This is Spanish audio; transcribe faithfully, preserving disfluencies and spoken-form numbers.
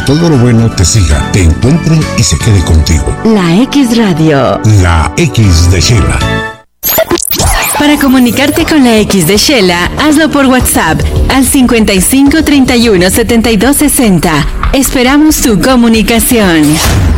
todo lo bueno te siga, te encuentre y se quede contigo. La X Radio. La X de Shela. Para comunicarte con la X de Shela, hazlo por WhatsApp al cincuenta y cinco treinta y uno setenta y dos sesenta. Esperamos tu comunicación.